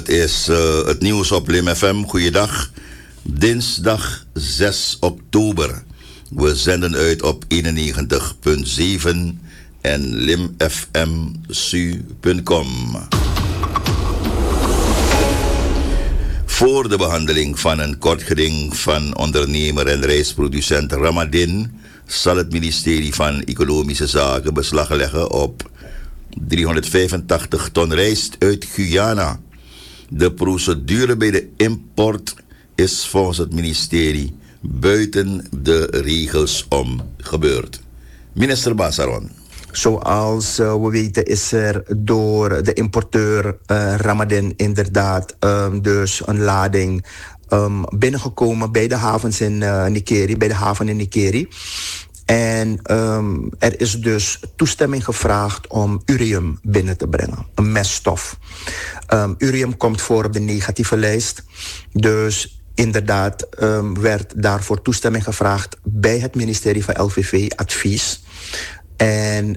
is het nieuws op Lim FM. Goeiedag. Dinsdag 6 oktober. We zenden uit op 91.7 en limfmsu.com. Voor de behandeling van een kort geding van ondernemer en reisproducent Ramadin zal het ministerie van Economische Zaken beslag leggen op 385 ton rijst uit Guyana. De procedure bij de import is volgens het ministerie buiten de regels om gebeurd. Minister Basaron. Zoals we weten is er door de importeur Ramadin inderdaad dus een lading binnengekomen bij de havens in Nikeri, bij de haven in Nikeri. En er is dus toestemming gevraagd om urium binnen te brengen, een meststof. Urium komt voor op de negatieve lijst. Dus inderdaad werd daarvoor toestemming gevraagd bij het ministerie van LVV Advies. En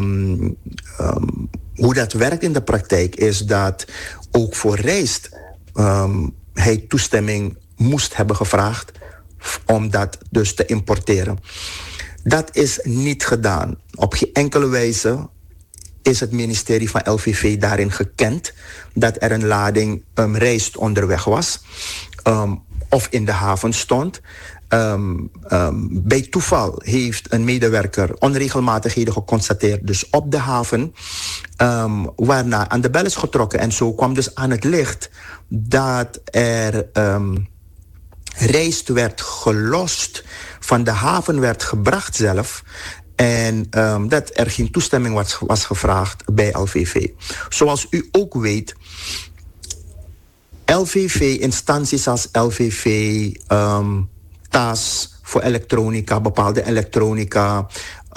hoe dat werkt in de praktijk is dat ook voor rijst hij toestemming moest hebben gevraagd om dat dus te importeren. Dat is niet gedaan. Op geen enkele wijze is het ministerie van LVV daarin gekend dat er een lading rijst onderweg was of in de haven stond. Bij toeval heeft een medewerker onregelmatigheden geconstateerd, dus op de haven, waarna aan de bel is getrokken. En zo kwam dus aan het licht dat er rijst werd gelost, van de haven werd gebracht zelf. En dat er geen toestemming was gevraagd bij LVV. Zoals u ook weet, LVV, instanties als LVV, TAS voor elektronica, bepaalde elektronica,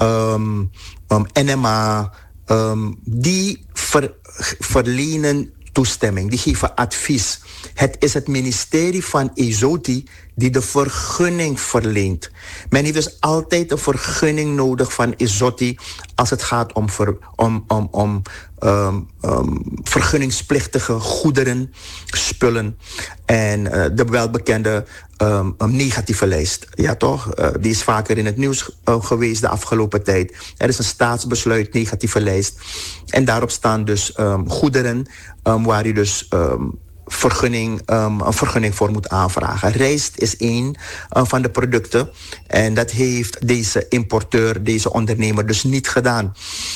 NMA, die verlenen toestemming, die geven advies. Het is het ministerie van Ezoti die de vergunning verleent. Men heeft dus altijd een vergunning nodig van Ezoti als het gaat om vergunningsplichtige goederen, spullen en de welbekende negatieve lijst. Ja toch? Die is vaker in het nieuws geweest de afgelopen tijd. Er is een staatsbesluit negatieve lijst en daarop staan dus goederen waar je dus een vergunning voor moet aanvragen. Rijst is één van de producten en dat heeft deze importeur, deze ondernemer dus niet gedaan.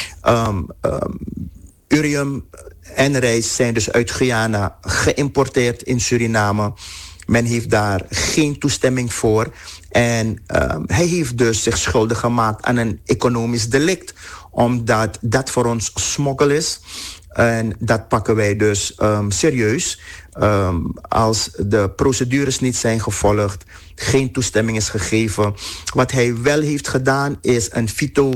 Urium en rijst zijn dus uit Guyana geïmporteerd in Suriname. Men heeft daar geen toestemming voor. En hij heeft dus zich schuldig gemaakt aan een economisch delict, omdat dat voor ons smokkel is. En dat pakken wij dus serieus. Als de procedures niet zijn gevolgd, geen toestemming is gegeven. Wat hij wel heeft gedaan is een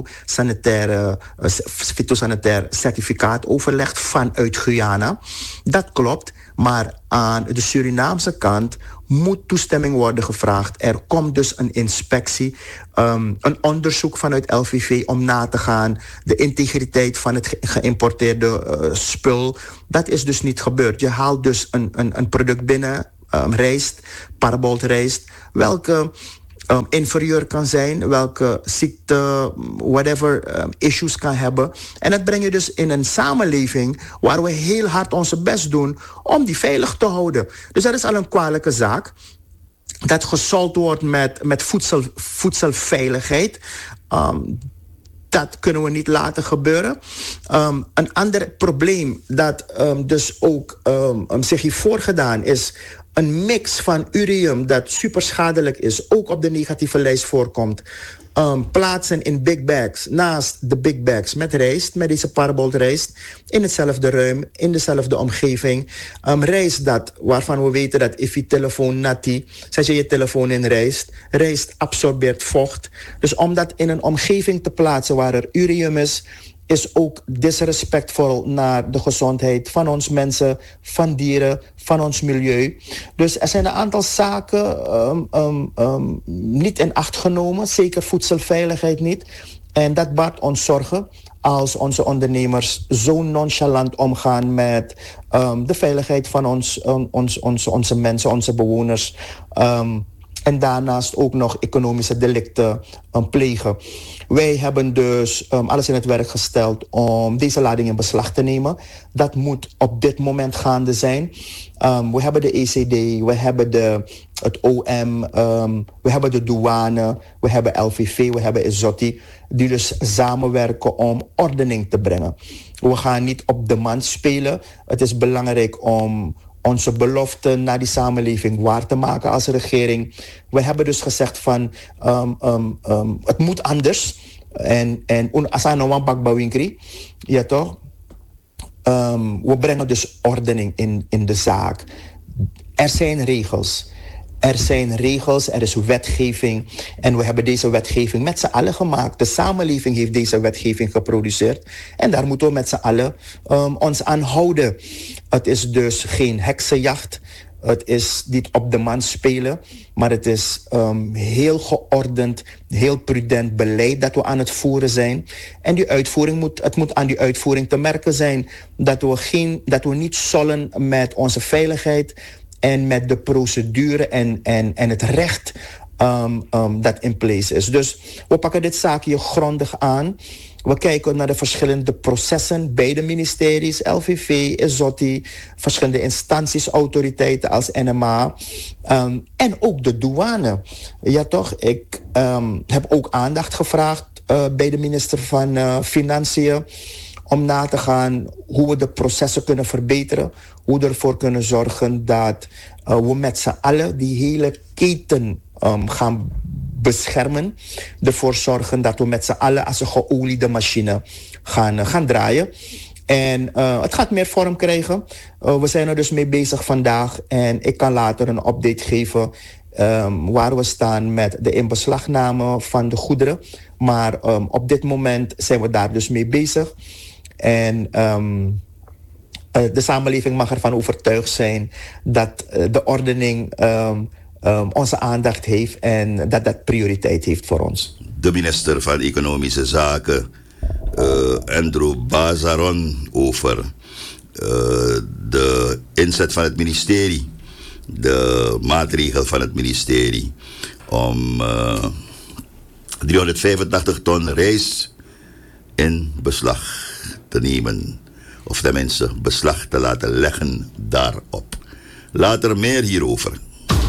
fytosanitair certificaat overlegd vanuit Guyana. Dat klopt, maar aan de Surinaamse kant moet toestemming worden gevraagd. Er komt dus een inspectie, een onderzoek vanuit LVV om na te gaan de integriteit van het geïmporteerde spul. Dat is dus niet gebeurd. Je haalt dus een product binnen, rijst, parabolrijst, welke inferieur kan zijn, welke ziekte, whatever issues kan hebben. En dat breng je dus in een samenleving waar we heel hard onze best doen om die veilig te houden. Dus dat is al een kwalijke zaak. Dat gesold wordt met voedselveiligheid. Dat kunnen we niet laten gebeuren. Een ander probleem dat dus ook zich heeft voorgedaan is een mix van urium dat super schadelijk is, ook op de negatieve lijst voorkomt. Plaatsen in big bags naast de big bags met rijst, met deze parabolrijst, in hetzelfde ruim, in dezelfde omgeving. Rijst waarvan we weten dat if je telefoon nati, zet je telefoon in rijst absorbeert vocht. Dus om dat in een omgeving te plaatsen waar er urium is ook disrespectvol naar de gezondheid van ons mensen, van dieren, van ons milieu. Dus er zijn een aantal zaken niet in acht genomen, zeker voedselveiligheid niet. En dat baart ons zorgen. als onze ondernemers zo nonchalant omgaan met de veiligheid van onze mensen, onze bewoners. En daarnaast ook nog economische delicten plegen. Wij hebben dus alles in het werk gesteld om deze lading in beslag te nemen. Dat moet op dit moment gaande zijn. We hebben de ECD, we hebben het OM, we hebben de douane, we hebben LVV, we hebben Izoti, die dus samenwerken om ordening te brengen. We gaan niet op de man spelen. Het is belangrijk om onze beloften naar die samenleving waar te maken als regering. We hebben dus gezegd van het moet anders. En asana wan bak bawinkri, ja toch? We brengen dus ordening in de zaak. Er zijn regels. Er is wetgeving. En we hebben deze wetgeving met z'n allen gemaakt. De samenleving heeft deze wetgeving geproduceerd. En daar moeten we met z'n allen ons aan houden. Het is dus geen heksenjacht. Het is niet op de man spelen. Maar het is heel geordend, heel prudent beleid dat we aan het voeren zijn. En die uitvoering het moet aan die uitvoering te merken zijn dat we niet sollen met onze veiligheid en met de procedure en het recht dat in place is. Dus we pakken dit zaakje grondig aan. We kijken naar de verschillende processen bij de ministeries, LVV, Izoti, verschillende instanties, autoriteiten als NMA en ook de douane. Ja toch, ik heb ook aandacht gevraagd bij de minister van Financiën om na te gaan hoe we de processen kunnen verbeteren. Hoe we ervoor kunnen zorgen dat we met z'n allen die hele keten gaan beschermen. Ervoor zorgen dat we met z'n allen als een geoliede machine gaan draaien. En het gaat meer vorm krijgen. We zijn er dus mee bezig vandaag. En ik kan later een update geven waar we staan met de inbeslagname van de goederen. Maar op dit moment zijn we daar dus mee bezig. En de samenleving mag ervan overtuigd zijn dat de ordening onze aandacht heeft en dat prioriteit heeft voor ons. De minister van Economische Zaken, Andrew Bazaron, over de inzet van het ministerie, de maatregel van het ministerie om 385 ton rijst in beslag te nemen. Of tenminste beslag te laten leggen daarop. Later meer hierover.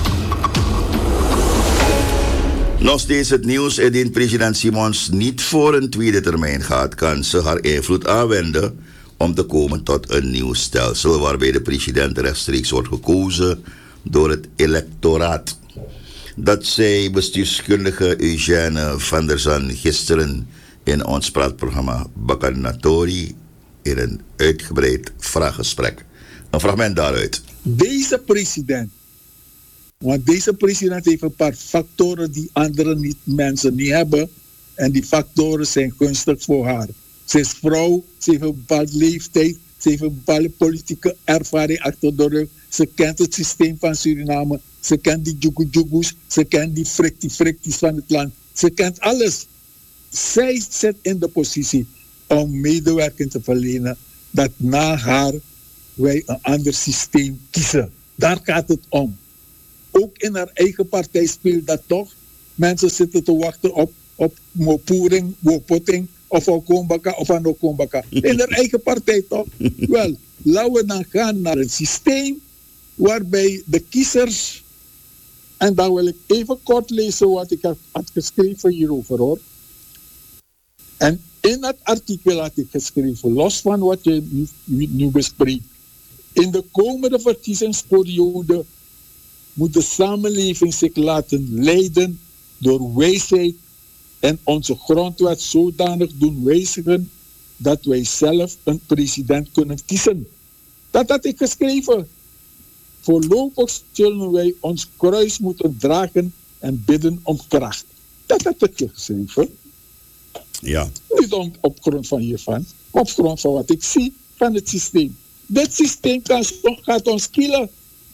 Nog steeds het nieuws. Indien president Simons niet voor een tweede termijn gaat, kan ze haar invloed aanwenden om te komen tot een nieuw stelsel waarbij de president rechtstreeks wordt gekozen door het electoraat. Dat zei bestuurskundige Eugène van der Zan gisteren in ons praatprogramma Bakanatori in een uitgebreid vraaggesprek. Een fragment daaruit. Deze president, want deze president heeft een paar factoren die andere mensen niet hebben. En die factoren zijn gunstig voor haar. Ze is vrouw, ze heeft een bepaalde leeftijd, ze heeft een bepaalde politieke ervaring achter de rug. Ze kent het systeem van Suriname, ze kent die jugu-jugus, ze kent die frikties van het land. Ze kent alles. Zij zit in de positie om medewerking te verlenen dat na haar wij een ander systeem kiezen. Daar gaat het om. Ook in haar eigen partij speelt dat toch. Mensen zitten te wachten op Mopoering, Wopotting of Okombaka of Anokombaka. In haar eigen partij toch? Wel, laten we dan gaan naar een systeem waarbij de kiezers, en dan wil ik even kort lezen wat ik had geschreven hierover hoor. En in dat artikel had ik geschreven, los van wat je nu bespreekt. In de komende verkiezingsperiode moet de samenleving zich laten leiden door wijsheid en onze grondwet zodanig doen wijzigen dat wij zelf een president kunnen kiezen. Dat had ik geschreven. Voorlopig zullen wij ons kruis moeten dragen en bidden om kracht. Dat had ik geschreven. Ja. Niet op grond van hiervan, maar op grond van wat ik zie van het systeem. Dit systeem gaat ons killen.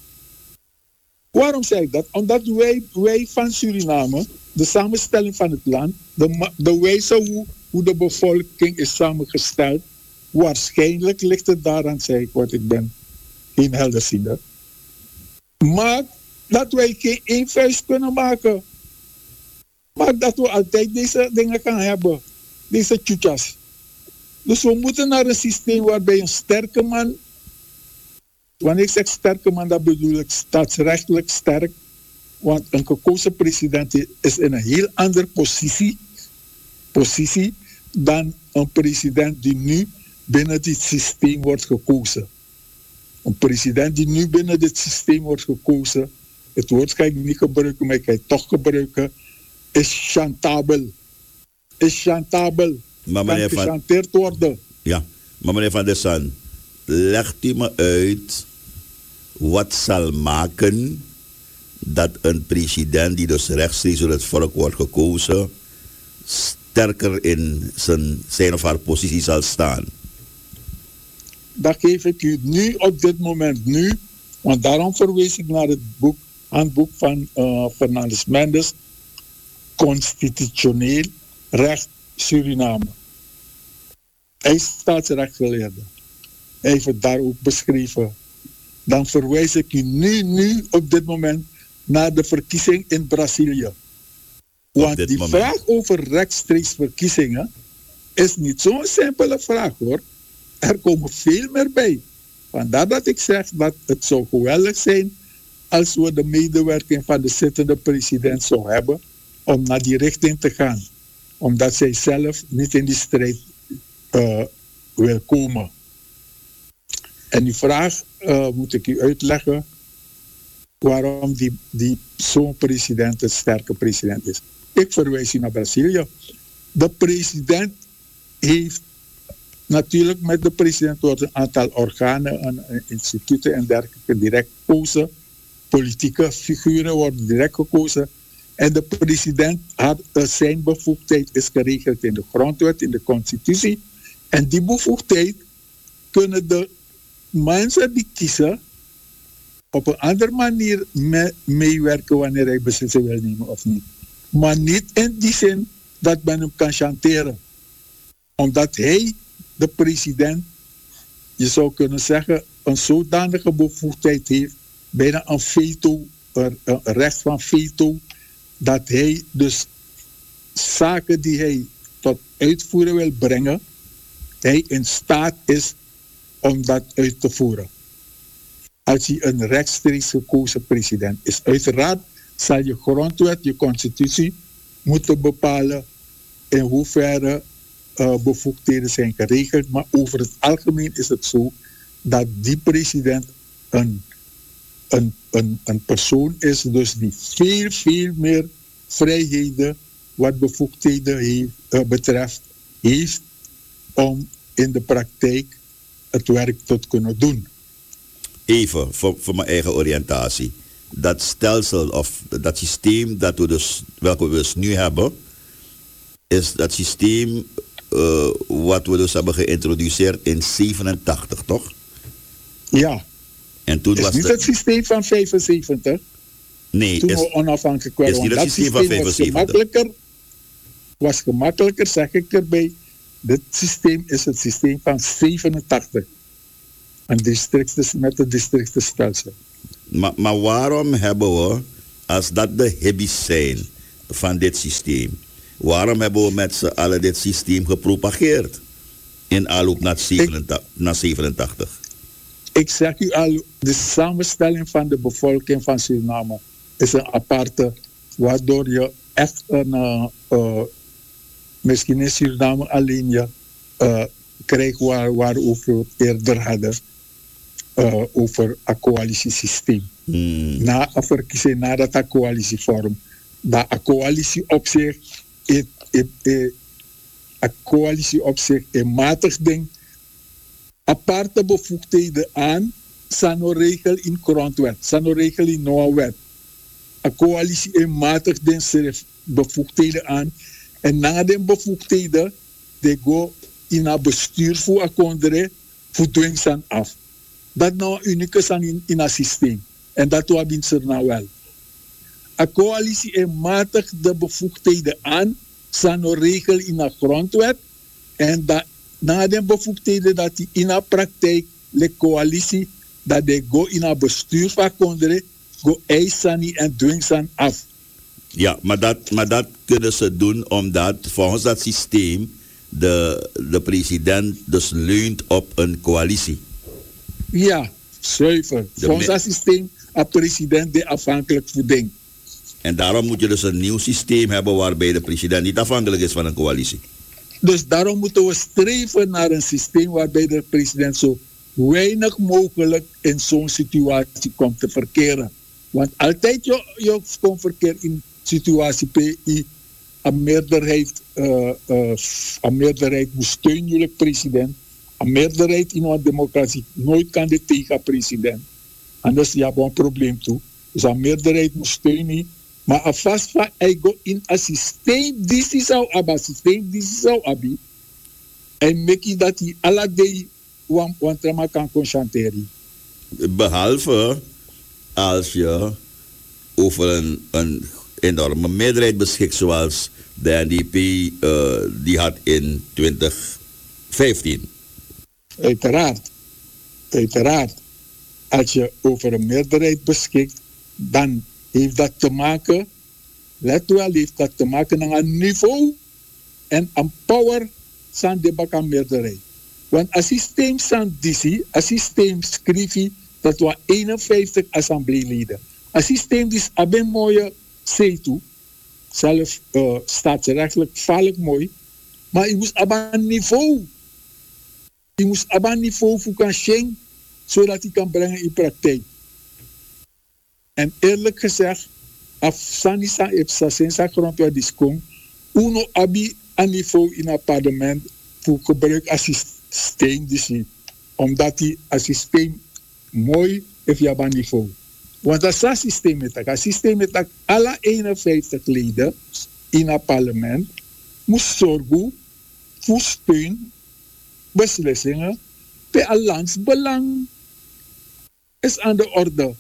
Waarom zeg ik dat? Omdat wij van Suriname, de samenstelling van het land, de wijze hoe hoe de bevolking is samengesteld. Waarschijnlijk ligt het daaraan, zei ik, want ik ben geen helderziender. Maar dat wij geen één vuist kunnen maken. Maar dat we altijd deze dingen gaan hebben. Deze tjoetjas. Dus we moeten naar een systeem waarbij een sterke man... Wanneer ik zeg sterke man, dat bedoel ik staatsrechtelijk sterk. Want een gekozen president is in een heel andere positie dan een president die nu binnen dit systeem wordt gekozen. Een president die nu binnen dit systeem wordt gekozen, het woord ga ik niet gebruiken, maar ik ga het toch gebruiken, is chantabel. Is chantabel. Maar kan gechanteerd worden. Ja, maar meneer Van der San, legt u me uit wat zal maken dat een president die dus rechtstreeks door het volk wordt gekozen sterker in zijn of haar positie zal staan? Dat geef ik u nu op dit moment nu, want daarom verwees ik naar het handboek van Fernandes Mendes, Constitutioneel Recht Suriname. Hij is staatsrechtgeleerde. Hij heeft het daar ook beschreven. Dan verwijs ik u nu op dit moment naar de verkiezing in Brazilië. Want die vraag over rechtstreeks verkiezingen is niet zo'n simpele vraag hoor. Er komen veel meer bij. Vandaar dat ik zeg dat het zou geweldig zijn als we de medewerking van de zittende president zou hebben om naar die richting te gaan. Omdat zij zelf niet in die strijd wil komen. En die vraag moet ik u uitleggen waarom die zo'n president een sterke president is. Ik verwijs u naar Brazilië. De president heeft natuurlijk met de president wordt een aantal organen en instituten en dergelijke direct gekozen. Politieke figuren worden direct gekozen. En de president had zijn bevoegdheid is geregeld in de grondwet, in de constitutie. En die bevoegdheid kunnen de mensen die kiezen op een andere manier meewerken wanneer hij beslissingen wil nemen of niet. Maar niet in die zin dat men hem kan chanteren. Omdat hij, de president, je zou kunnen zeggen, een zodanige bevoegdheid heeft, bijna een veto, een recht van veto, dat hij dus zaken die hij tot uitvoeren wil brengen, hij in staat is om dat uit te voeren. Als hij een rechtstreeks gekozen president is. Uiteraard zal je grondwet, je constitutie, moeten bepalen in hoeverre bevoegdheden zijn geregeld. Maar over het algemeen is het zo dat die president een persoon is, dus die veel meer vrijheden wat bevoegdheden betreft heeft om in de praktijk het werk te kunnen doen. Even voor mijn eigen oriëntatie. Dat stelsel of dat systeem dat welke we dus nu hebben, is dat systeem wat we dus hebben geïntroduceerd in 87, toch? Ja. En toen het is niet het systeem van 75. Nee. Toen we onafhankelijk waren. Is niet het systeem van 75. Was gemakkelijker, zeg ik erbij. Dit systeem is het systeem van 87. Met het districtenstelsel. Maar waarom hebben we, als dat de hobby's zijn van dit systeem, waarom hebben we met z'n allen dit systeem gepropageerd in aanloop naar 87? Ik zeg u al, de samenstelling van de bevolking van Suriname is een aparte, waardoor je echt misschien in Suriname alleen je krijgt waarover we het eerder hadden, over een coalitiesysteem. Na een verkiezing, nadat een coalitie vormt, dat een coalitie op zich een matig ding aparte bevoegdheden aan, zijn regel in grondwet, zijn regel in nieuwe wet. Een coalitie een matig ding schrijft bevoegdheden aan en na de bevoegdheden die go in een bestuur voor een kondre voedwing zijn af. Dat nou unieke zijn in een systeem en dat we hebben ze nou wel. Een coalitie een matig de bevoegdheden aan, zijn regel in een grondwet En dat na de bevoegdheden dat die in de praktijk de coalitie dat de go in het bestuur van Kondre go eisen en dwingsan af. Ja, maar dat kunnen ze doen omdat volgens dat systeem de president dus leunt op een coalitie. Ja, zuiver. Volgens dat systeem een president de afhankelijk voeding. En daarom moet je dus een nieuw systeem hebben waarbij de president niet afhankelijk is van een coalitie. Dus daarom moeten we streven naar een systeem waarbij de president zo weinig mogelijk in zo'n situatie komt te verkeren. Want altijd je komt verkeer in situatie PI, een meerderheid moet steunen jullie president. Een meerderheid in een democratie nooit kan de tegen president. Anders je hebt een probleem toe. Dus een meerderheid moet steunen. Maar alvast van ego in een systeem die zou hebben. En make dat hij alle day want kan concentreren. Behalve als je over een enorme meerderheid beschikt zoals de NDP die had in 2015. Uiteraard. Als je over een meerderheid beschikt, dan heeft dat te maken, let wel, heeft dat te maken met een niveau en een power van de meerderheid. Want als systeem van DC, als systeem schrijft dat we 51 assembleeleden. Als systeem is een mooie C2, zelf staatsrechtelijk vallig mooi, maar je moest op een niveau. Je moest op een niveau voor kan schenken, zodat hij kan brengen in praktijk. En eerlijk gezegd, af sanisa epsa sensa krompia diskong, uno abi een niveau in het parlement voor gebruik als systeem die omdat die als systeem mooi heeft je een niveau. Want als dat systeem met alle 51 leden in het parlement moest zorgen voor steun, beslissingen, bij een landsbelang is aan de orde.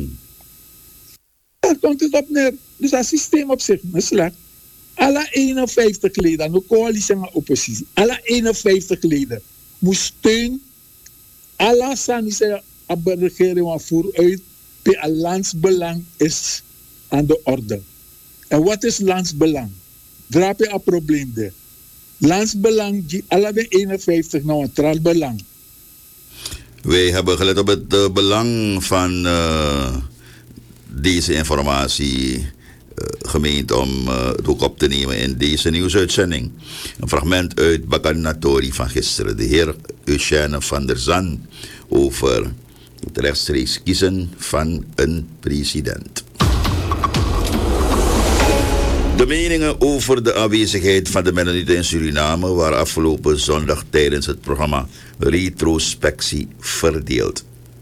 Daar komt het op neer. Dus dat systeem op zich is slecht. Alle 51 leden, de coalitie en de oppositie, alle 51 leden moest steun. Alle sanise de regering vooruit. Bij een landsbelang is aan de orde. En wat is landsbelang? Draap je een probleem daar. Landsbelang, die alle 51 nou een tralbelang. Wij hebben gelet op het belang van deze informatie gemeend om het ook op te nemen in deze nieuwsuitzending. Een fragment uit Bakanatori van gisteren. De heer Eugène van der Zan over het rechtstreeks kiezen van een president. De meningen over de aanwezigheid van de Mennonieten in Suriname waren afgelopen zondag tijdens het programma Retrospectie verdeeld.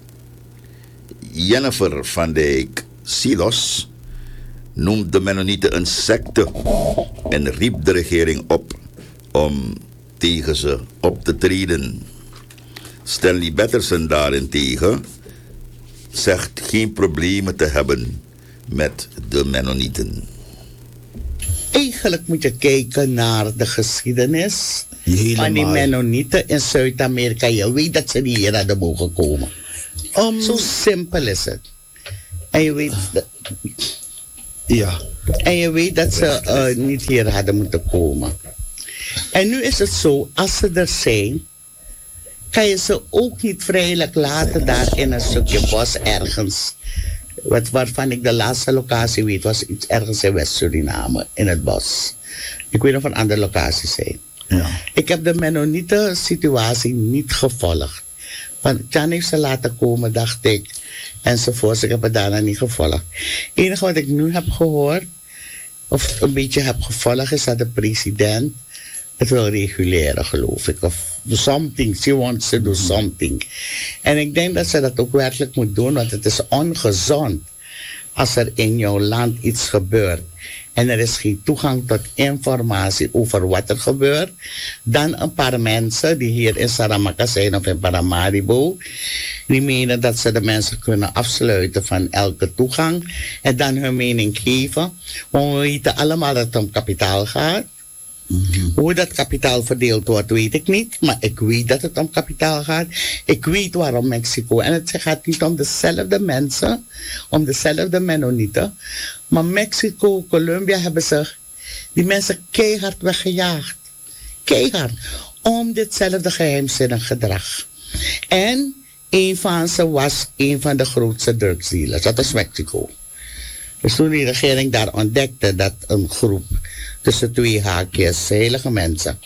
Jennifer van Dijk Silos noemt de Mennonieten een secte en riep de regering op om tegen ze op te treden. Stanley Batterson daarentegen zegt geen problemen te hebben met de Mennonieten. Eigenlijk moet je kijken naar de geschiedenis van die Mennonieten in Zuid-Amerika. Je weet dat ze niet hier hadden mogen komen. Zo simpel is het. En je weet en je weet dat ze niet hier hadden moeten komen. En nu is het zo, als ze er zijn, kan je ze ook niet vrijelijk laten daar in een stukje bos ergens. Waarvan ik de laatste locatie weet, was iets ergens in West-Suriname, in het bos. Ik weet nog van andere locaties zijn. Ja. Ik heb de Mennonieten situatie niet gevolgd. Want Jan heeft ze laten komen, dacht ik. Enzovoort. Ik heb het daarna niet gevolgd. Het enige wat ik nu heb gehoord, of een beetje heb gevolgd, is dat de president het wil reguleren, geloof ik. Of something. She wants to do something. En ik denk dat ze dat ook werkelijk moet doen, want het is ongezond als er in jouw land iets gebeurt en er is geen toegang tot informatie over wat er gebeurt, dan een paar mensen die hier in Saramaka zijn of in Paramaribo, die menen dat ze de mensen kunnen afsluiten van elke toegang en dan hun mening geven. Want we weten allemaal dat het om kapitaal gaat. Hoe dat kapitaal verdeeld wordt, weet ik niet. Maar ik weet dat het om kapitaal gaat. Ik weet waarom Mexico. En het gaat niet om dezelfde mensen, om dezelfde Mennonieten. Maar Mexico, Colombia hebben ze die mensen keihard weggejaagd. Keihard. Om ditzelfde geheimzinnig gedrag. En een van ze was een van de grootste drugsdealers. Dat was Mexico. Dus toen die regering daar ontdekte dat een groep tussen twee haakjes, heilige mensen,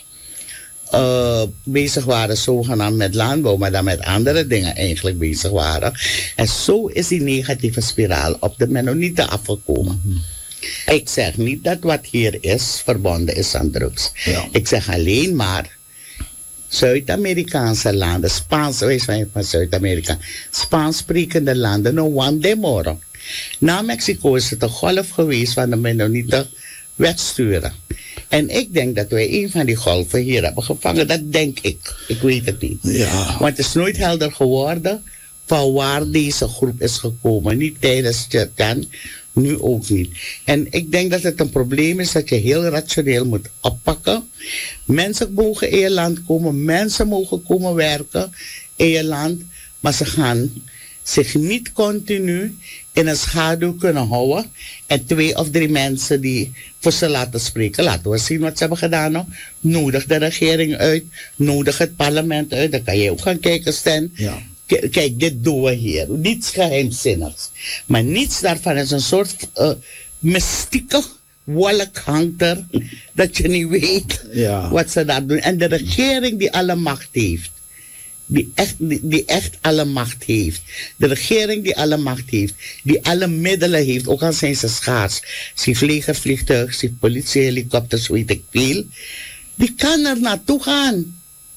bezig waren zogenaamd met landbouw, maar dan met andere dingen eigenlijk bezig waren. En zo is die negatieve spiraal op de Mennonieten afgekomen. Ik zeg niet dat wat hier is verbonden is aan drugs. Ja. Ik zeg alleen maar Zuid-Amerikaanse landen, wees van Zuid-Amerika, Spaans sprekende landen, no one day more. Na Mexico is het een golf geweest van de Mennonieten wegsturen. En ik denk dat wij een van die golven hier hebben gevangen. Dat denk ik. Ik weet het niet. Ja. Want het is nooit helder geworden van waar deze groep is gekomen. Niet tijdens Chertan, nu ook niet. En ik denk dat het een probleem is dat je heel rationeel moet oppakken. Mensen mogen in je land komen. Mensen mogen komen werken in je land. Maar ze gaan zich niet continu in een schaduw kunnen houden. En 2 of 3 mensen die voor ze laten spreken. Laten we zien wat ze hebben gedaan. No? Nodig de regering uit. Nodig het parlement uit. Dan kan je ook gaan kijken, Stan. Ja. Kijk, dit doen we hier. Niets geheimzinnigs. Maar niets daarvan is een soort mystieke wolk hangt er. Dat je niet weet wat ze daar doen. En de regering die alle macht heeft. Die echt alle macht heeft. De regering die alle macht heeft. Die alle middelen heeft. Ook al zijn ze schaars. Zie vlegervliegtuigen, zie politiehelikopters, weet ik veel. Die kan er naartoe gaan.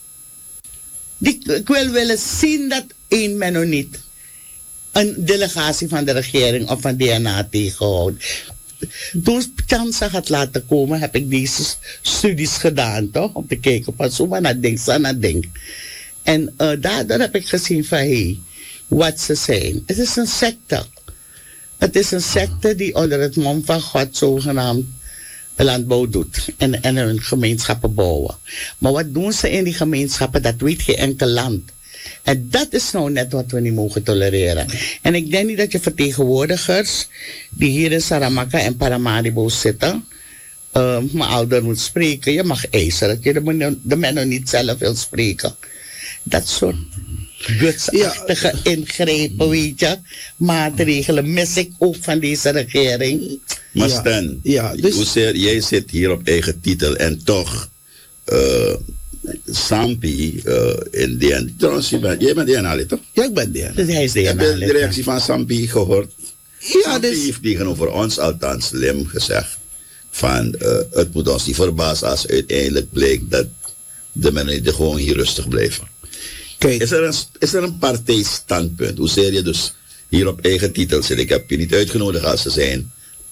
Ik wil willen zien dat een Mennoniet een delegatie van de regering of van DNA tegenhoudt. Toen Chansa had laten komen, heb ik deze studies gedaan, toch? Om te kijken van zo maar naar ding. En daardoor heb ik gezien van, hé, wat ze zijn. Het is een secte. Het is een secte die onder het mom van God zogenaamd landbouw doet. En hun gemeenschappen bouwen. Maar wat doen ze in die gemeenschappen, dat weet geen enkel land. En dat is nou net wat we niet mogen tolereren. En ik denk niet dat je vertegenwoordigers die hier in Saramaka en Paramaribo zitten, maar al daar moet spreken. Je mag eisen dat je de Mennoniet zelf wil spreken. Dat soort gutsachtige ingrepen, weet je, maatregelen mis ik ook van deze regering. Maar Stan, dus jij zit hier op eigen titel en toch Sampi in DN. Trouwens, jij bent DNA-lid, toch? Ja, ik ben DNA. Dus hij is DNA-lid. Heb je de reactie van Sampi gehoord? Ja, Sampi heeft tegenover ons althans slim gezegd van het moet ons niet verbazen als uiteindelijk blijkt dat de Mennonieten gewoon hier rustig blijven. Kijk. Is er een partijstandpunt? Hoe zeg je dus hier op eigen titel zit? Ik heb je niet uitgenodigd als ze zijn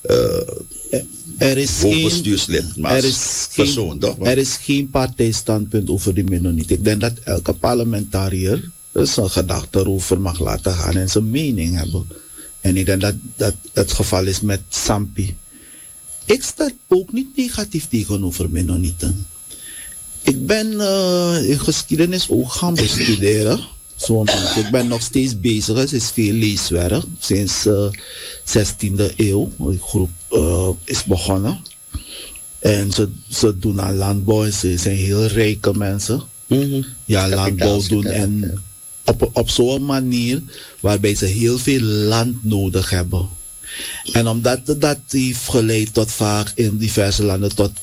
hoofdbestuurslid, maar als persoon, toch? Er is geen partijstandpunt over de Mennonieten. Ik denk dat elke parlementariër zijn gedachten erover mag laten gaan en zijn mening hebben. En ik denk dat het geval is met Sampi. Ik sta ook niet negatief tegenover Mennonieten. Ik ben in geschiedenis ook gaan bestuderen. Ik ben nog steeds bezig. Het is veel leeswerk. Sinds 16e eeuw. De groep is begonnen. En ze doen aan landbouw. Ze zijn heel rijke mensen. Mm-hmm. Ja, landbouw doen. En op zo'n manier waarbij ze heel veel land nodig hebben. En omdat dat heeft geleid tot vaak in diverse landen tot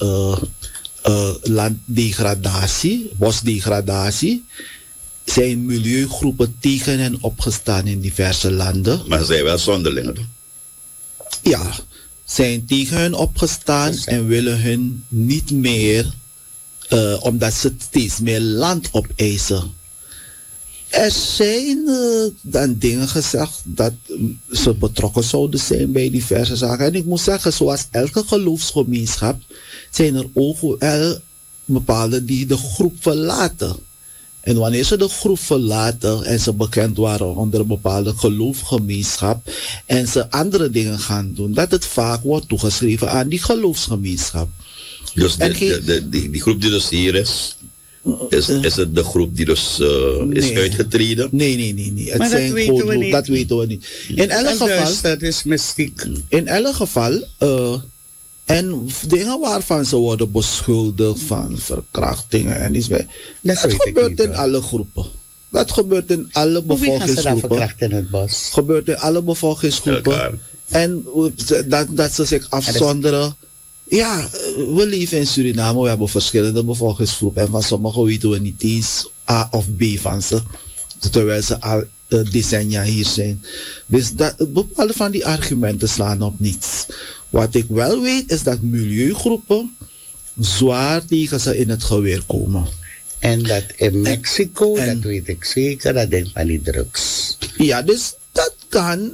landdegradatie, bosdegradatie, zijn milieugroepen tegen hen opgestaan in diverse landen. Maar ze zijn wel zonderlingen, toch? Ja, zijn tegen hen opgestaan en willen hun niet meer, omdat ze steeds meer land opeisen. Er zijn dan dingen gezegd dat ze betrokken zouden zijn bij diverse zaken. En ik moet zeggen, zoals elke geloofsgemeenschap, zijn er ook wel bepaalde die de groep verlaten. En wanneer ze de groep verlaten en ze bekend waren onder een bepaalde geloofsgemeenschap en ze andere dingen gaan doen, dat het vaak wordt toegeschreven aan die geloofsgemeenschap. Dus die groep die dus hier is het de groep die dus is uitgetreden? Nee. Maar dat weten we niet. Dat weten we niet. In elk geval... Dat is mystiek. In elk geval... en dingen waarvan ze worden beschuldigd van verkrachtingen en iets bij. Dat gebeurt in alle groepen. Dat gebeurt in alle bevolkingsgroepen. Hoe gaan ze dan verkrachten in het bos? Gebeurt in alle bevolkingsgroepen. En dat ze zich afzonderen. Ja, we leven in Suriname, we hebben verschillende bevolkingsgroepen. En van sommigen weten we niet eens A of B van ze. Terwijl ze al decennia hier zijn. Dus bepaalde van die argumenten slaan op niets. Wat ik wel weet is dat milieugroepen zwaar tegen ze in het geweer komen. En dat in Mexico, dat weet ik zeker, dat denk van die drugs. Ja, dus dat kan.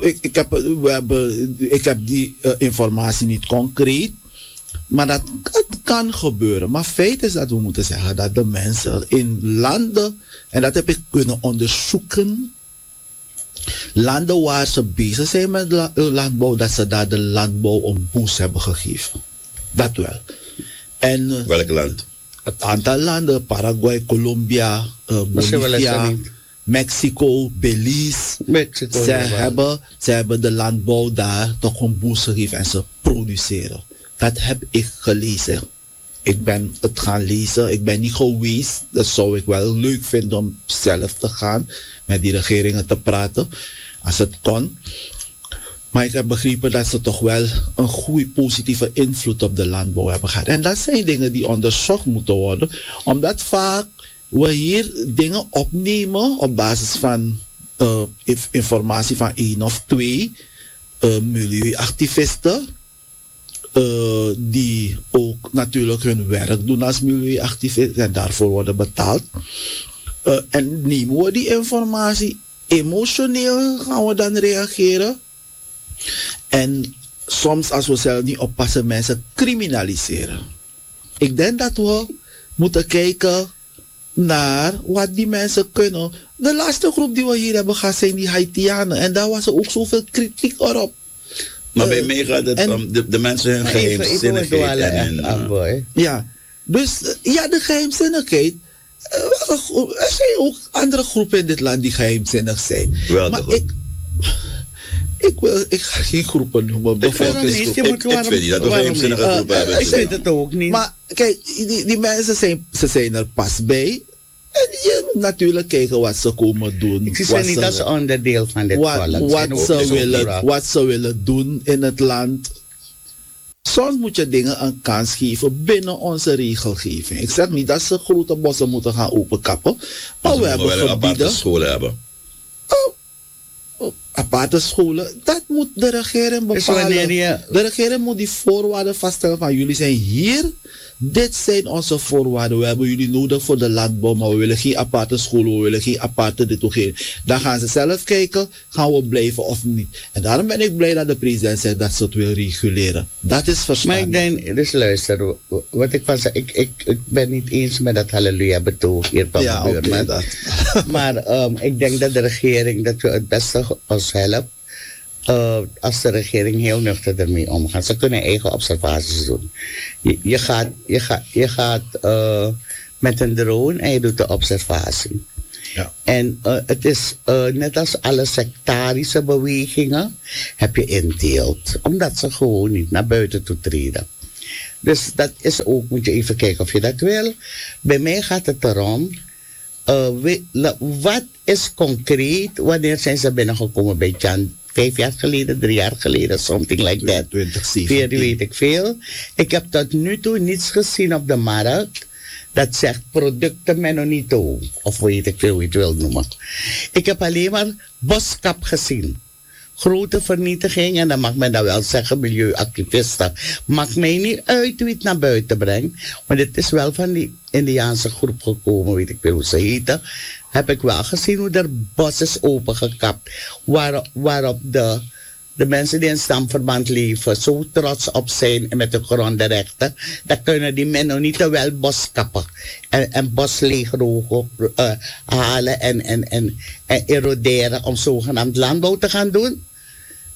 Ik heb die informatie niet concreet. Maar dat kan gebeuren. Maar feit is dat we moeten zeggen dat de mensen in landen, en dat heb ik kunnen onderzoeken, landen waar ze bezig zijn met landbouw, dat ze daar de landbouw een boost hebben gegeven. Dat wel. En, welk land? Het aantal landen, Paraguay, Colombia, Bolivia, Mexico, Belize. Mexico, ze hebben de landbouw daar toch een boost gegeven en ze produceren. Dat heb ik gelezen. Ik ben het gaan lezen. Ik ben niet geweest. Dat zou ik wel leuk vinden om zelf te gaan. Met die regeringen te praten. Als het kon. Maar ik heb begrepen dat ze toch wel een goede positieve invloed op de landbouw hebben gehad. En dat zijn dingen die onderzocht moeten worden. Omdat vaak we hier dingen opnemen op basis van informatie van 1 of 2 milieuactivisten. Die ook natuurlijk hun werk doen als milieuactivisten en daarvoor worden betaald. En nemen we die informatie emotioneel, gaan we dan reageren. En soms als we zelf niet oppassen, mensen criminaliseren. Ik denk dat we moeten kijken naar wat die mensen kunnen. De laatste groep die we hier hebben gehad zijn die Haitianen. En daar was er ook zoveel kritiek op. Maar bij mij gaat het om de mensen hun geheimzinnigheid. Ja, dus de geheimzinnigheid. Er zijn ook andere groepen in dit land die geheimzinnig zijn. Wel, maar ik ga geen groepen noemen. Ik vind niet dat we geheimzinnige groepen hebben. Ik weet het ook niet. Maar kijk, die mensen zijn er pas bij. En je moet natuurlijk kijken wat ze komen doen. Ik zie niet als onderdeel van dit volk. Wat ze willen doen in het land. Soms moet je dingen een kans geven binnen onze regelgeving. Ik zeg niet dat ze grote bossen moeten gaan openkappen. Maar we hebben gebieden. Aparte scholen hebben. Aparte scholen, dat moet de regering bepalen. De regering moet die voorwaarden vaststellen van jullie zijn hier. Dit zijn onze voorwaarden. We hebben jullie nodig voor de landbouw, maar we willen geen aparte scholen, we willen geen aparte dit of geen. Dan gaan ze zelf kijken, gaan we blijven of niet. En daarom ben ik blij dat de president zegt dat ze het wil reguleren. Dat is verstandig. Maar ik denk, dus luister, wat ik van zeg, ik ben niet eens met dat halleluja betoog hier van de buurman. Maar ik denk dat de regering, dat we het beste ons helpt. Als de regering heel nuchter ermee omgaat. Ze kunnen eigen observaties doen. Je gaat met een drone en je doet de observatie. Ja. En het is net als alle sectarische bewegingen heb je inteelt. Omdat ze gewoon niet naar buiten toe treden. Dus dat is ook, moet je even kijken of je dat wil. Bij mij gaat het erom. Wat is concreet? Wanneer zijn ze binnengekomen bij Jan? 5 jaar geleden, 3 jaar geleden, something like that. 2017. Weet ik veel. Ik heb tot nu toe niets gezien op de markt dat zegt producten Menonito. Of weet ik veel hoe je het wil noemen. Ik heb alleen maar boskap gezien. Grote vernietiging, en dan mag men dat wel zeggen, milieuactivisten. Maakt mij niet uit wie het naar buiten brengt. Maar dit is wel van die Indiaanse groep gekomen, weet ik veel hoe ze heten. Heb ik wel gezien hoe er bos is opengekapt. Waarop de mensen die in stamverband leven zo trots op zijn met de grondrechten. Dan kunnen die Mennonieten wel bos kappen. En bos leegrogen halen en eroderen om zogenaamd landbouw te gaan doen.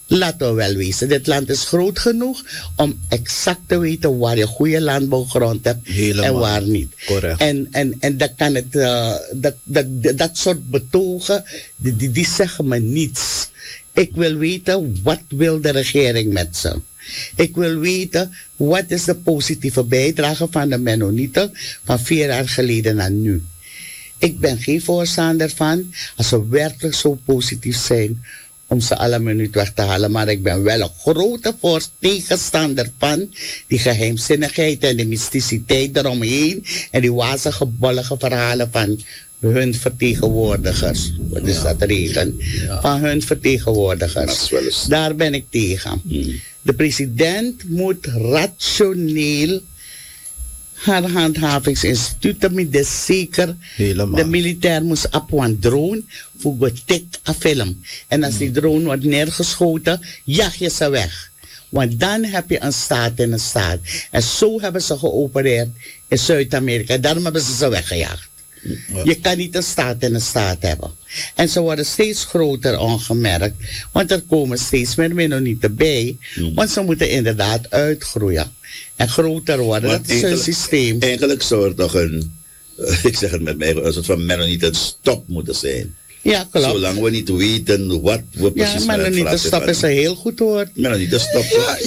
Laten we wel wezen, dit land is groot genoeg om exact te weten waar je goede landbouwgrond hebt en waar niet. Correct. En dan kan het, dat soort betogen, die zeggen me niets. Ik wil weten, wat wil de regering met ze? Ik wil weten, wat is de positieve bijdrage van de Mennonieten van 4 jaar geleden naar nu? Ik ben geen voorstander van, als ze werkelijk zo positief zijn, om ze alle minuut weg te halen. Maar ik ben wel een grote tegenstander van die geheimzinnigheid en de mysticiteit eromheen en die wazige, bollige verhalen van hun vertegenwoordigers. Wat is dat regen? Ja. Van hun vertegenwoordigers. Daar ben ik tegen. De president moet rationeel haar handhavingsinstituten met de zeker de militair moest op een drone voor getek een film. En als die drone wordt neergeschoten, jaag je ze weg. Want dan heb je een staat in een staat. En zo hebben ze geopereerd in Zuid-Amerika. Daarom hebben ze weggejaagd. Ja. Je kan niet een staat in een staat hebben. En ze worden steeds groter ongemerkt. Want er komen steeds meer Mennonieten bij. Want ze moeten inderdaad uitgroeien. En groter worden. Dat is hun systeem. Eigenlijk zou er toch een, ik zeg het met mij, een soort van Mennonieten stop moeten zijn. Ja, klopt. Zolang we niet weten wat we precies met het Mennonieten stop is een heel goed woord. Mennonieten stop.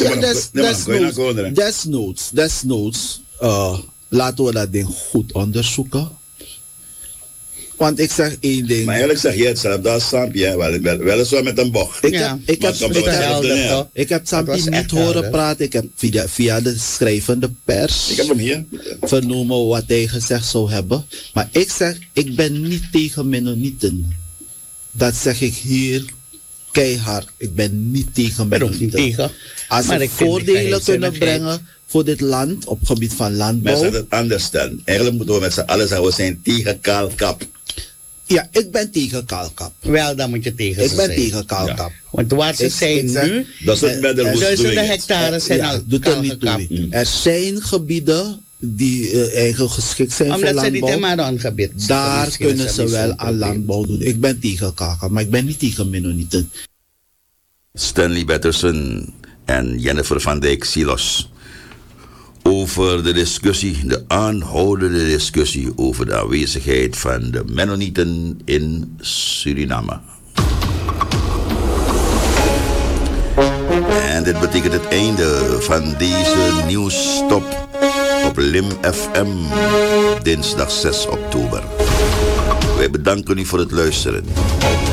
Desnoods, laten we dat ding goed onderzoeken. Want ik zeg één ding. Maar eigenlijk zeg je het zelf, dat is Sampje, weliswaar met een bocht. Ik heb Sampje niet horen praten. Ik heb via de schrijvende pers. Ik heb hem hier. Vernomen wat hij gezegd zou hebben. Maar ik zeg, ik ben niet tegen Mennonieten. Dat zeg ik hier keihard. Ik ben niet tegen Mennonieten. Als ze voordelen kunnen brengen voor dit land op het gebied van landbouw. Mensen het anders dan. Eigenlijk moeten we met z'n allen zeggen, we zijn tegen kaalkap. Ja, ik ben tegen kaalkap. Wel, dan moet je tegen Ik ben tegen kaalkap. Ja. Want waar ze zijn nu, dat is het met de duizenden hectares zijn al kaalgekapt. Er zijn gebieden die eigenlijk geschikt zijn voor landbouw. Omdat ze niet in Maron-gebied. Daar kunnen ze wel aan landbouw doen. Ik ben tegen kaalkap, maar ik ben niet tegen Mennonieten. Stanley Batterson en Jennifer van Dijk Silos. Over de discussie, de aanhoudende discussie over de aanwezigheid van de Mennonieten in Suriname. En dit betekent het einde van deze nieuwsstop op LIM FM, dinsdag 6 oktober. Wij bedanken u voor het luisteren.